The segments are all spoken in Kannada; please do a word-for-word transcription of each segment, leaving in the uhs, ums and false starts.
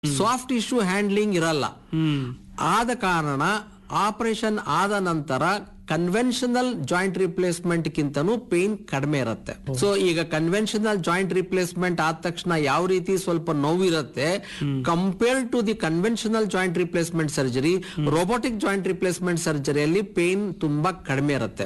ಸಾಫ್ಟ್ ಟಿಶ್ಯೂ ಹ್ಯಾಂಡ್ಲಿಂಗ್ ಇರಲ್ಲ. ಆದ ಕಾರಣ ಆಪರೇಷನ್ ಆದ ನಂತರ ಕನ್ವೆನ್ಷನಲ್ ಜಾಯಿಂಟ್ ರಿಪ್ಲೇಸ್ಮೆಂಟ್ ಗಿಂತನೂ ಪೇನ್ ಕಡಿಮೆ ಇರುತ್ತೆ. ಸೊ ಈಗ ಕನ್ವೆನ್ಷನಲ್ ಜಾಯಿಂಟ್ ರಿಪ್ಲೇಸ್ಮೆಂಟ್ ಆದ ತಕ್ಷಣ ಯಾವ ರೀತಿ ಸ್ವಲ್ಪ ನೋವಿರುತ್ತೆ, compare to the conventional joint replacement surgery, robotic joint replacement ಸರ್ಜರಿಯಲ್ಲಿ pain ತುಂಬಾ ಕಡಿಮೆ ಇರುತ್ತೆ.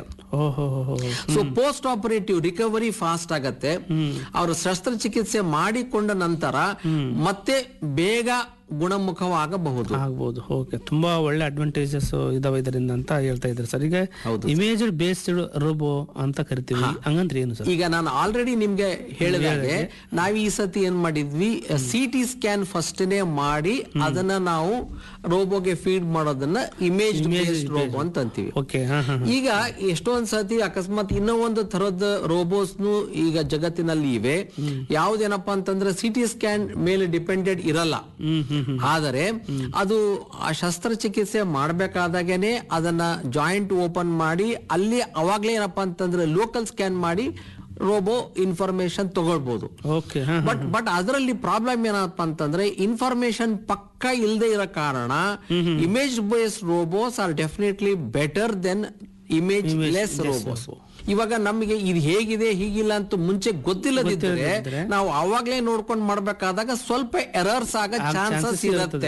So post operative recovery fast ಆಗತ್ತೆ. ಅವರು ಶಸ್ತ್ರಚಿಕಿತ್ಸೆ ಮಾಡಿಕೊಂಡ ನಂತರ ಮತ್ತೆ ಬೇಗ ಗುಣಮುಖವಾಗಬಹುದು ಆಗಬಹುದು. ಓಕೆ, ತುಂಬಾ ಒಳ್ಳೆ ಅಡ್ವಾಂಟೇಜಸ್ ಇದಾವೆ ಇದರಿಂದ ಅಂತ ಹೇಳ್ತಾ ಇದ್ದಾರೆ ಸರ್. ಈಗ ಇಮೇಜ್ ಬೇಸ್ಡ್ ರೋಬೋ ಅಂತ ಕರಿತೀವಿ, ಹಂಗಂದ್ರೆ ಏನು ಸರ್? ಈಗ ನಾನು ಆಲ್ರೆಡಿ ನಿಮ್ಗೆ ಹೇಳಿದಾಗೆ ನಾವ್ ಈ ಸತಿ ಏನ್ ಮಾಡಿದ್ವಿ, ಸಿ ಟಿ ಸ್ಕ್ಯಾನ್ ಫಸ್ಟ್ ನೇ ಮಾಡಿ ಅದನ್ನ ನಾವು ರೋಬೋಗೆ ಫೀಡ್ ಮಾಡೋದನ್ನ ಇಮೇಜ್ ಬೇಸ್ಡ್ ರೋಬೋ ಅಂತ ಅಂತೀವಿ. ಓಕೆ, ಈಗ ಎಷ್ಟೊಂದ್ ಸತಿ ಅಕಸ್ಮಾತ್ ಇನ್ನೂ ಒಂದು ತರದ ರೋಬೋಸ್ನು ಈಗ ಜಗತ್ತಿನಲ್ಲಿ ಇವೆ. ಯಾವ್ದೇನಪ್ಪಾ ಅಂತಂದ್ರೆ ಸಿ ಟಿ ಸ್ಕ್ಯಾನ್ ಮೇಲೆ ಡಿಪೆಂಡೆಡ್ ಇರಲ್ಲ, ಆದರೆ ಅದು ಆ ಶಸ್ತ್ರಚಿಕಿತ್ಸೆ ಮಾಡ್ಬೇಕಾದಾಗೇನೆ ಅದನ್ನ ಜಾಯಿಂಟ್ ಓಪನ್ ಮಾಡಿ ಅಲ್ಲಿ ಅವಾಗ್ಲೇ ಏನಪ್ಪಾ ಅಂತಂದ್ರೆ ಲೋಕಲ್ ಸ್ಕ್ಯಾನ್ ಮಾಡಿ ರೋಬೋ ಇನ್ಫಾರ್ಮೇಶನ್ ತಗೊಳ್ಬಹುದು. ಬಟ್ ಬಟ್ ಅದರಲ್ಲಿ ಪ್ರಾಬ್ಲಮ್ ಏನಪ್ಪಾ ಅಂತಂದ್ರೆ ಇನ್ಫಾರ್ಮೇಶನ್ ಪಕ್ಕ ಇಲ್ಲದೆ ಇರೋ ಕಾರಣ image based robots are definitely better then image less robots. ಇವಾಗ ನಮಗೆ ಇದು ಹೇಗಿದೆ ಹೀಗಿಲ್ಲ ಅಂತ ಮುಂಚೆ ಗೊತ್ತಿಲ್ಲದಿದ್ರೆ ನಾವು ಅವಾಗ್ಲೇ ನೋಡ್ಕೊಂಡು ಮಾಡ್ಬೇಕಾದಾಗ ಸ್ವಲ್ಪ ಎರರ್ಸ್ ಆಗ ಚಾನ್ಸಸ್ ಇರುತ್ತೆ.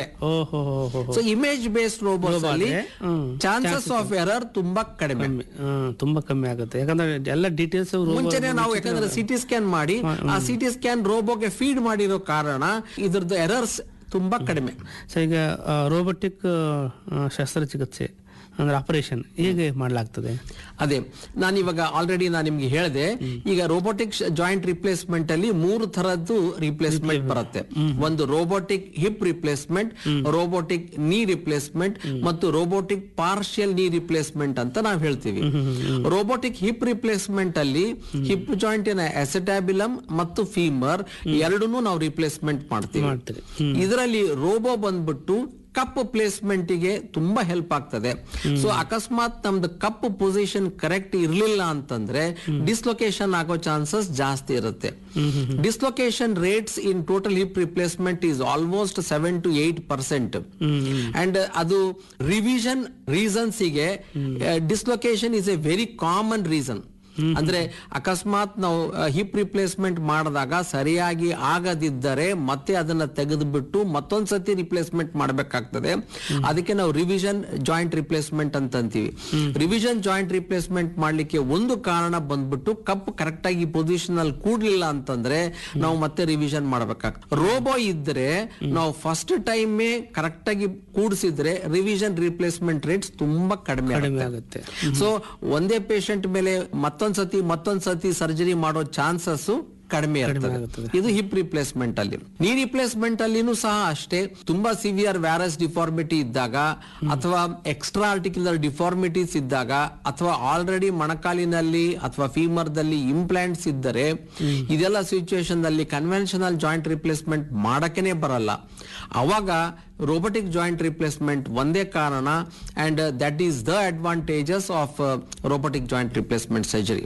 ಸೊ ಇಮೇಜ್ ಬೇಸ್ಡ್ ರೋಬೋಸ್ ಅಲ್ಲಿ ಚಾನ್ಸಸ್ ಆಫ್ ಎರರ್ ತುಂಬಾ ಕಡಿಮೆ, ತುಂಬಾ ಕಮ್ಮಿ ಆಗುತ್ತೆ. ಯಾಕಂದ್ರೆ ಎಲ್ಲ ಡೀಟೇಲ್ಸ್ ಮುಂಚೆನೆ ನಾವು ಯಾಕಂದ್ರೆ ಸಿಟಿ ಸ್ಕ್ಯಾನ್ ಮಾಡಿ ಆ ಸಿಟಿ ಸ್ಕ್ಯಾನ್ ರೋಬೋಗೆ ಫೀಡ್ ಮಾಡಿರೋ ಕಾರಣ ಇದ್ರದ್ದು ಎರರ್ಸ್ ತುಂಬಾ ಕಡಿಮೆ. ಸೊ ಈಗ ರೋಬೋಟಿಕ್ ಶಸ್ತ್ರಚಿಕಿತ್ಸೆ ಅಂದ್ರೆ ಆಪರೇಷನ್ ಹೇಗೆ ಮಾಡಲಾಗ್ತದೆ? ಅದೇ ನಾನು ಇವಾಗ ಆಲ್ರೆಡಿ ನಾನು ನಿಮ್ಗೆ ಹೇಳಿದೆ. ಈಗ ರೋಬೋಟಿಕ್ ಜಾಯಿಂಟ್ ರಿಪ್ಲೇಸ್ಮೆಂಟ್ ಅಲ್ಲಿ ಮೂರು ತರದ್ದು ರಿಪ್ಲೇಸ್ಮೆಂಟ್ ಬರುತ್ತೆ. ಒಂದು ರೋಬೋಟಿಕ್ ಹಿಪ್ ರಿಪ್ಲೇಸ್ಮೆಂಟ್, ರೋಬೋಟಿಕ್ ನೀ ರಿಪ್ಲೇಸ್ಮೆಂಟ್ ಮತ್ತು ರೋಬೋಟಿಕ್ ಪಾರ್ಷಿಯಲ್ ನೀ ರಿಪ್ಲೇಸ್ಮೆಂಟ್ ಅಂತ ನಾವು ಹೇಳ್ತೀವಿ. ರೋಬೋಟಿಕ್ ಹಿಪ್ ರಿಪ್ಲೇಸ್ಮೆಂಟ್ ಅಲ್ಲಿ ಹಿಪ್ ಜಾಯಿಂಟ್ ನ ಅಸೆಟಾಬಿಲಮ್ ಮತ್ತು ಫೀಮರ್ ಎರಡನ್ನೂ ನಾವು ರಿಪ್ಲೇಸ್ಮೆಂಟ್ ಮಾಡ್ತೀವಿ. ಇದರಲ್ಲಿ ರೋಬೋ ಬಂದ್ಬಿಟ್ಟು ಕಪ್ ಪ್ಲೇಸ್ಮೆಂಟ್ ಗೆ ತುಂಬಾ ಹೆಲ್ಪ್ ಆಗ್ತದೆ. ಸೊ ಅಕಸ್ಮಾತ್ ನಮ್ದು ಕಪ್ ಪೊಸಿಷನ್ ಕರೆಕ್ಟ್ ಇರ್ಲಿಲ್ಲ ಅಂತಂದ್ರೆ ಡಿಸ್ಲೊಕೇಶನ್ ಆಗೋ ಚಾನ್ಸಸ್ ಜಾಸ್ತಿ ಇರುತ್ತೆ. Dislocation rates in total hip replacement is almost seven to eight percent and ಅದು ರಿವಿಷನ್ ರೀಸನ್ಸ್ ಗೆ dislocation is A very common reason. ಅಂದ್ರೆ ಅಕಸ್ಮಾತ್ ನಾವು ಹಿಪ್ ರಿಪ್ಲೇಸ್ಮೆಂಟ್ ಮಾಡಿದಾಗ ಸರಿಯಾಗಿ ಆಗದಿದ್ದರೆ ಮತ್ತೆ ಅದನ್ನ ತೆಗೆದುಬಿಟ್ಟು ಮತ್ತೊಂದ್ಸತಿ ರಿಪ್ಲೇಸ್ಮೆಂಟ್ ಮಾಡಬೇಕಾಗ್ತದೆ. ಅದಕ್ಕೆ ನಾವು ರಿವಿಷನ್ ಜಾಯಿಂಟ್ ರಿಪ್ಲೇಸ್ಮೆಂಟ್ ಅಂತ ಅಂತೀವಿ. ರಿವಿಷನ್ ಜಾಯಿಂಟ್ ರಿಪ್ಲೇಸ್ಮೆಂಟ್ ಮಾಡ್ಲಿಕ್ಕೆ ಒಂದು ಕಾರಣ ಬಂದ್ಬಿಟ್ಟು ಕಪ್ ಕರೆಕ್ಟ್ ಆಗಿ ಪೊಸಿಷನ್ ಅಲ್ಲಿ ಕೂಡ್ಲಿಲ್ಲ ಅಂತಂದ್ರೆ ನಾವು ಮತ್ತೆ ರಿವಿಷನ್ ಮಾಡಬೇಕಾಗ್ತದೆ. ರೋಬೋ ಇದ್ರೆ ನಾವು ಫಸ್ಟ್ ಟೈಮ್ ಕರೆಕ್ಟ್ ಆಗಿ ಕೂಡಿಸಿದ್ರೆ ರಿವಿಷನ್ ರಿಪ್ಲೇಸ್ಮೆಂಟ್ ರೇಟ್ಸ್ ತುಂಬಾ ಕಡಿಮೆ ಆಗುತ್ತೆ. ಸೊ ಒಂದೇ ಪೇಷಂಟ್ ಮೇಲೆ ಮತ್ತೊಂದ್ ಸತಿ ಮತ್ತೊಂದ್ ಸತಿ ಸರ್ಜರಿ ಮಾಡೋ ಚಾನ್ಸಸ್ ಕಡಿಮೆ ಇರ್ತದೆ. ಇದು ಹಿಪ್ ರಿಪ್ಲೇಸ್ಮೆಂಟ್ ಅಲ್ಲಿ. ನೀ ರಿಪ್ಲೇಸ್ಮೆಂಟ್ ಅಲ್ಲಿನೂ ಸಹ ಅಷ್ಟೇ. ತುಂಬಾ ಸಿವಿಯರ್ ವ್ಯಾರಸ್ ಡಿಫಾರ್ಮಿಟಿ ಇದ್ದಾಗ ಅಥವಾ ಎಕ್ಸ್ಟ್ರಾ ಆರ್ಟಿಕ್ಯುಲರ್ ಡಿಫಾರ್ಮಿಟೀಸ್ ಇದ್ದಾಗ ಅಥವಾ ಆಲ್ರೆಡಿ ಮೊಣಕಾಲಿನಲ್ಲಿ ಅಥವಾ ಫೀಮರ್ದಲ್ಲಿ ಇಂಪ್ಲಾಂಟ್ಸ್ ಇದ್ದರೆ ಇದೆಲ್ಲ ಸಿಚುವೇಶನ್ ನಲ್ಲಿ ಕನ್ವೆನ್ಷನಲ್ ಜಾಯಿಂಟ್ ರಿಪ್ಲೇಸ್ಮೆಂಟ್ ಮಾಡಕ್ಕೇನೆ ಬರಲ್ಲ. ಅವಾಗ ರೋಬೋಟಿಕ್ ಜಾಯಿಂಟ್ ರಿಪ್ಲೇಸ್ಮೆಂಟ್ ಒಂದೇ ಕಾರಣ and that is the advantages of robotic joint replacement surgery.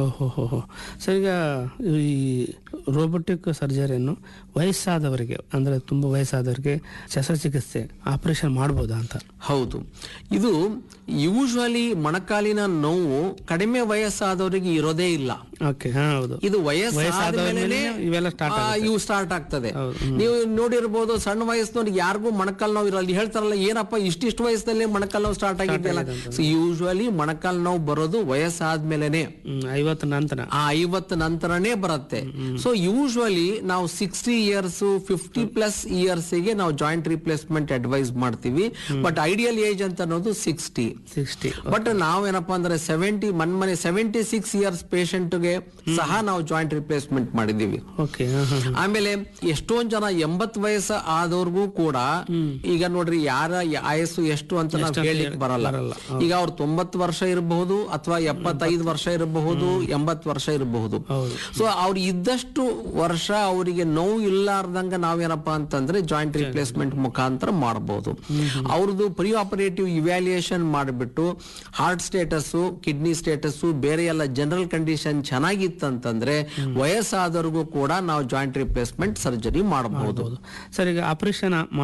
Sir, ಈಗ ಈ ರೋಬೋಟಿಕ್ ಸರ್ಜರಿಯನ್ನು ವಯಸ್ಸಾದವರಿಗೆ ಅಂದ್ರೆ ತುಂಬಾ ವಯಸ್ಸಾದವರಿಗೆ ಶಸ್ತ್ರಚಿಕಿತ್ಸೆ ಆಪರೇಷನ್ ಮಾಡಬಹುದಾ ಅಂತ? ಹೌದು, ಇದು ಯೂಶುವಲಿ ಮೊಣಕಾಲಿನ ನೋವು ಕಡಿಮೆ ವಯಸ್ಸಾದವರಿಗೆ ಇರೋದೇ ಇಲ್ಲ. ಇದು ವಯಸ್ಸಾದ ಮೇಲೆ ಇವು ಸ್ಟಾರ್ಟ್ ಆಗ್ತದೆ. ನೀವು ನೋಡಿರ್ಬೋದು ಸಣ್ಣ ವಯಸ್ಸಿನವ್ರಿಗೆ ಯಾರಿಗೂ ಮೊಣಕಾಲ್ ನೋವು ಇರಲ್ಲ. ಹೇಳ್ತಾರಲ್ಲ ಏನಪ್ಪಾ ಇಷ್ಟಿಷ್ಟು ವಯಸ್ಸಲ್ಲಿ ಮೊಣಕಾಲ್ ನೋವು ಸ್ಟಾರ್ಟ್ ಆಗಿದೆಯಲ್ಲ. ಸೊ ಯೂಶುವಲಿ ಮೊಣಕಾಲ್ ನೋವು ಬರೋದು ವಯಸ್ಸಾದ್ಮೇಲೆನೆ, ಐವತ್ತು ನಂತರ ಆ ಐವತ್ತು ನಂತರನೇ ಬರುತ್ತೆ. ಸೊ ಯೂಶುವಲಿ ನಾವು sixty years fifty plus years ಗೆ ನಾವು ಜಾಯಿಂಟ್ ರಿಪ್ಲೇಸ್ಮೆಂಟ್ ಅಡ್ವೈಸ್ ಮಾಡ್ತೀವಿ. ಬಟ್ ಐಡಿಯಲ್ ಏಜ್ ಅಂತ ಅನ್ನೋದು ಸಿಕ್ಸ್ಟಿ ಸಿಕ್ಸ್ಟಿ ಬಟ್ ನಾವೇನಪ್ಪಾ ಅಂದ್ರೆ ಸೆವೆಂಟಿ ಮನ್ ಮನೆ ಸೆವೆಂಟಿ ಸಿಕ್ಸ್ ಇಯರ್ಸ್ ಪೇಷಂಟ್ ಗೆ ಸಹ ನಾವು ಜಾಯಿಂಟ್ ರಿಪ್ಲೇಸ್ಮೆಂಟ್ ಮಾಡಿದೀವಿ. ಆಮೇಲೆ ಎಷ್ಟೊಂದ್ ಜನ ಎಂಬತ್ ವಯಸ್ಸು ಆದವ್ರಿಗೂ ಕೂಡ ಈಗ ನೋಡ್ರಿ ಯಾರ ಆಯಸ್ಸು ಎಷ್ಟು ಅಂತ ನಾವು ಹೇಳಿಕ್ ಬರಲ್ಲ. ಈಗ ಅವ್ರು ತೊಂಬತ್ತು ವರ್ಷ ಇರಬಹುದು ಅಥವಾ ಎಪ್ಪತ್ತೈದು ವರ್ಷ ಇರಬಹುದು, ಎಂಬತ್ ವರ್ಷ ಇರಬಹುದು. ಸೊ ಅವ್ರು ಇದ್ದಷ್ಟು ಸಾಕಷ್ಟು ವರ್ಷ ಅವರಿಗೆ ನೋವು ಇಲ್ಲಾರ್ದಂಗ ನಾವೇನಪ್ಪಾ ಅಂತಂದ್ರೆ ಜಾಯಿಂಟ್ ರಿಪ್ಲೇಸ್ಮೆಂಟ್ ಮುಖಾಂತರ ಮಾಡಬಹುದು. ಅವ್ರದ್ದು ಪ್ರಿ ಆಪರೇಟಿವ್ ಇವ್ಯಾಲ್ಯೂಯೇಷನ್ ಮಾಡಿಬಿಟ್ಟು ಹಾರ್ಟ್ ಸ್ಟೇಟಸ್, ಕಿಡ್ನಿ ಸ್ಟೇಟಸ್, ಬೇರೆ ಎಲ್ಲ ಜನರಲ್ ಕಂಡೀಷನ್ ಚೆನ್ನಾಗಿತ್ತಂತಂದ್ರೆ ವಯಸ್ಸಾದವ್ರಿಗೂ ಕೂಡ ನಾವು ಜಾಯಿಂಟ್ ರಿಪ್ಲೇಸ್ಮೆಂಟ್ ಸರ್ಜರಿ ಮಾಡಬಹುದು. ಸರ್, ಈಗ ಆಪರೇಷನ್